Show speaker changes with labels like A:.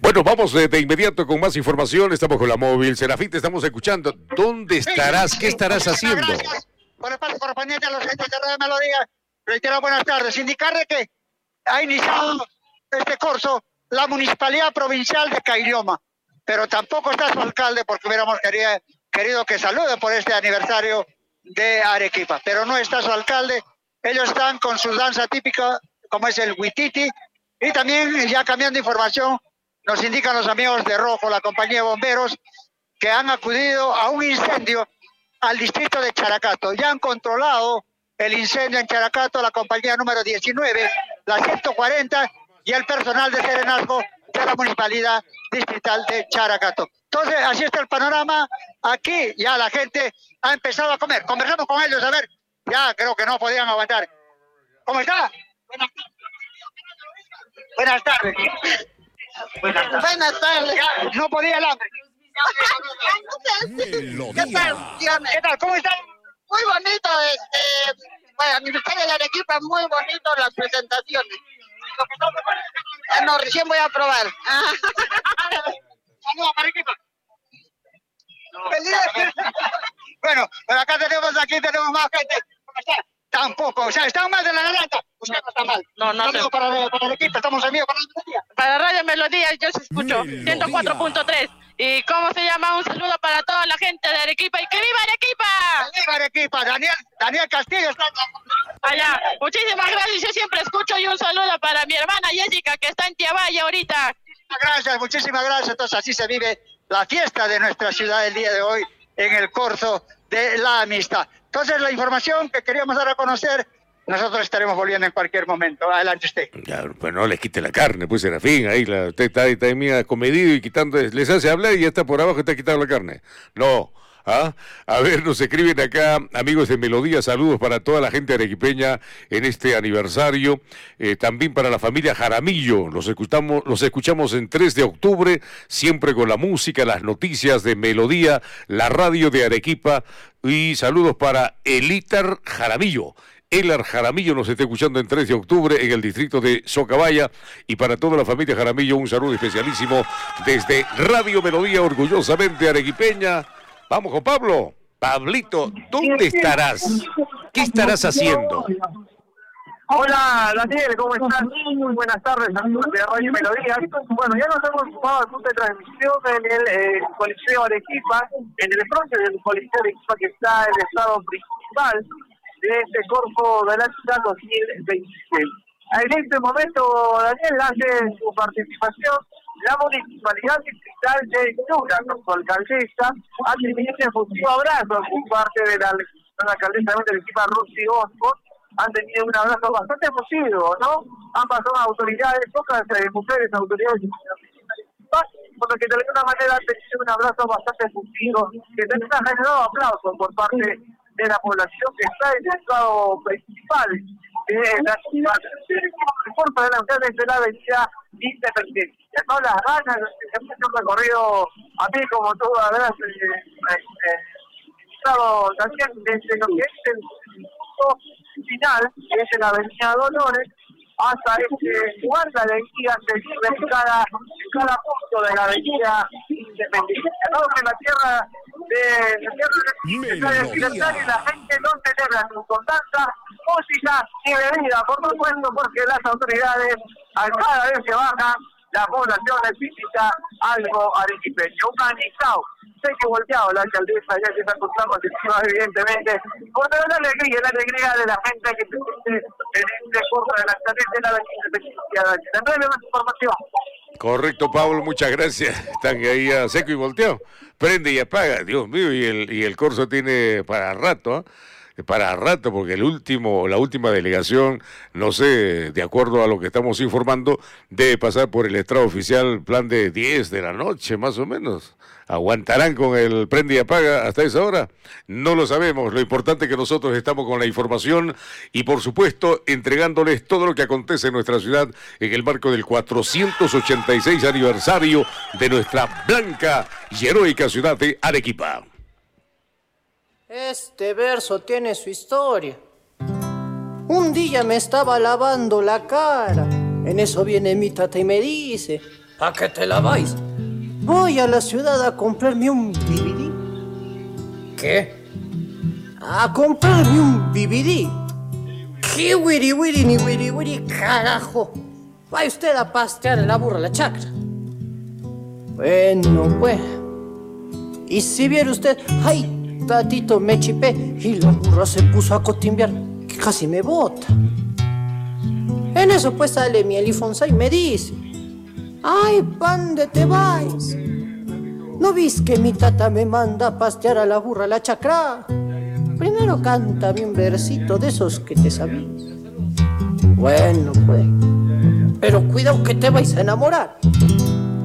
A: Bueno, vamos de inmediato con más información. Estamos con la móvil. Serafín, te estamos escuchando. ¿Dónde estarás? ¿Qué estarás haciendo?
B: Gracias por el paso correspondiente a los entes de Radio Melodía. Reitero, buenas tardes. Indicarle que ha iniciado este curso la Municipalidad Provincial de Cairioma, pero tampoco está su alcalde porque hubiéramos querido que salude por este aniversario de Arequipa, pero no está su alcalde. Ellos están con su danza típica, como es el huititi, y también, ya cambiando información, nos indican los amigos de Rojo, la compañía de bomberos, que han acudido a un incendio al distrito de Characato. Ya han controlado el incendio en Characato, la compañía número 19, la 140 y el personal de serenazgo de la Municipalidad Distrital de Characato. Entonces, así está el panorama. Aquí ya la gente ha empezado a comer. Conversamos con ellos, a ver. Ya creo que no podían aguantar. ¿Cómo está? Buenas tardes.
C: Buenas tardes.
B: Ya, no podía el hambre.
C: ¿Qué tal?
B: ¿Qué tal? ¿Cómo está?
C: Muy bonito, bueno, aniversario de Arequipa, muy bonito las presentaciones. No, recién voy a probar.
B: Saludos para Arequipa. Feliz. Bueno, pero acá tenemos más gente. ¿Cómo está? Tampoco, o sea, están mal de la garganta. Usted no está mal.
C: No.
B: Para Arequipa, estamos amigos para Radio Melodía.
C: Para Radio Melodía yo se escucho 104.3. ¿Y cómo se llama? Un saludo para toda la gente de Arequipa. ¡Y que viva Arequipa!
B: ¡Viva Arequipa! Daniel Castillo está
C: Allá. Muchísimas gracias, yo siempre escucho, y un saludo para mi hermana Jessica, que está en Tiabaya ahorita.
B: Muchísimas gracias. Entonces así se vive la fiesta de nuestra ciudad el día de hoy en el corso de la amistad. Entonces la información que queríamos dar a conocer, nosotros estaremos volviendo en cualquier momento. Adelante usted.
A: Ya, pues no les quite la carne, pues Serafín, ahí usted está ahí comedido y quitando, les hace hablar y ya está por abajo, está quitando la carne. No. ¿Ah? A ver, nos escriben acá, amigos de Melodía, saludos para toda la gente arequipeña en este aniversario, también para la familia Jaramillo, los escuchamos en 3 de octubre, siempre con la música, las noticias de Melodía, la radio de Arequipa, y saludos para Elitar Jaramillo. Elar Jaramillo nos está escuchando en 3 de octubre en el distrito de Socabaya, y para toda la familia Jaramillo un saludo especialísimo desde Radio Melodía, orgullosamente arequipeña. Vamos con Pablo. Pablito, ¿dónde estarás? ¿Qué estarás haciendo?
D: Hola Daniel, ¿cómo estás? Muy buenas tardes, amigos de Radio Melodía. Bueno, ya nos hemos ocupado el punto de transmisión en el Coliseo Arequipa, en el frente del Coliseo Arequipa, que está en el estado principal de este corso de la ciudad 2026. En este momento, Daniel, hace su participación la Municipalidad Distrital de Yura, con su alcaldesa, ha tenido un efusivo abrazo por parte de la alcaldesa de Arequipa, Rosy Osco. Han tenido un abrazo bastante efusivo, ¿no? Ambas son autoridades, pocas mujeres autoridades, por lo que de alguna manera han tenido un abrazo bastante efusivo, que también ha generado aplausos por parte de la población que está en el estado principal de la ciudad, por delante de la avenida Independencia. No las ganas, es un recorrido, a mí como tú habrás estado también desde lo que es el final, que es en la avenida Dolores, hasta este lugar. La avenida se vive en cada punto de la avenida Independencia. No, que la tierra de libertad, y la gente no celebra con tanta música y bebida, por supuesto, porque las autoridades, cada vez que bajan, la población necesita algo arequipeño, un manizao. Sé que volteado la alcaldesa, ya que está contando evidentemente, por la alegría de la gente que se siente en este curso de la alcaldesa de la Independencia. Tendré más información.
A: Correcto, Pablo, muchas gracias. Están ahí a seco y volteado. Prende y apaga, Dios mío, y el corso tiene para rato, ¿eh? Para rato, porque la última delegación, no sé, de acuerdo a lo que estamos informando, debe pasar por el estrado oficial, plan de 10 de la noche, más o menos. ¿Aguantarán con el prende y apaga hasta esa hora? No lo sabemos. Lo importante es que nosotros estamos con la información y, por supuesto, entregándoles todo lo que acontece en nuestra ciudad en el marco del 486 aniversario de nuestra blanca y heroica ciudad de Arequipa.
E: Este verso tiene su historia. Un día me estaba lavando la cara. En eso viene mi tata y me dice: ¿A qué te la vais? Voy a la ciudad a comprarme un DVD. ¿Qué? A comprarme un DVD. ¿Qué wiri wiri ni wiri wiri, carajo? Vaya usted a pastear la burra a la chacra. Bueno, pues. Y si viera usted, ay, tatito, me chipé y la burra se puso a cotimbear, que casi me bota. En eso pues sale mi Elifonsa y me dice: ay, ¿pande te vais? ¿No vis que mi tata me manda a pastear a la burra a la chacra? Primero cántame un versito de esos que te sabías. Bueno, pues, pero cuidado que te vais a enamorar.